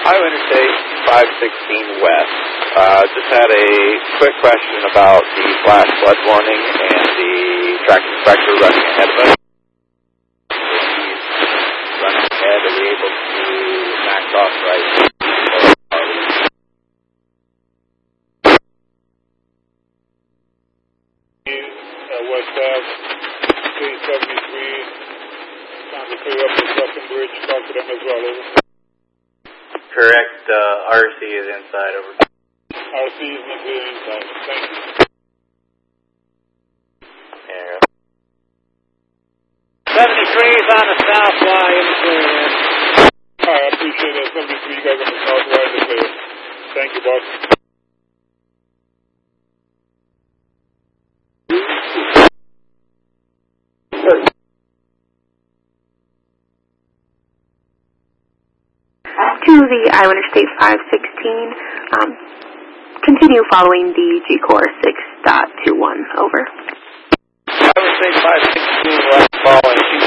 Iowa Interstate 516 West. Just had a quick question about the flash flood warning and the track inspector running ahead of us. He's running ahead. Are we able to max off right? West Ave, 373, trying to clear up the second bridge. Talk to them as well, over. Correct, RC is inside, over. RC is inside, thank you. Yeah. 73 is on the south Y in the clear. Alright, I appreciate that. 73, you guys on the south Y in the clear. Thank you, boss. To the Iowa Interstate 516, continue following the G-Core 6.21, over. Iowa Interstate 516 West following